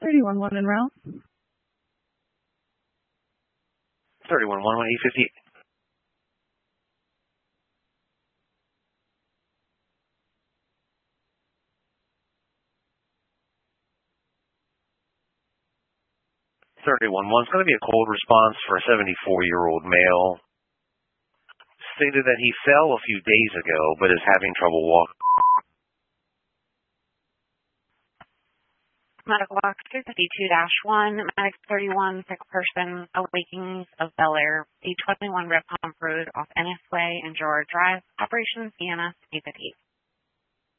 31-1 en route. 31-1, 858. It's going to be a cold response for a 74-year-old male. Stated that he fell a few days ago, but is having trouble walking. Medical box 252-1, Medic 31, sick person, Awakings of Bel Air, 821 Rip Hump Road off NS Way and Gerard Drive, Operations EMS 858.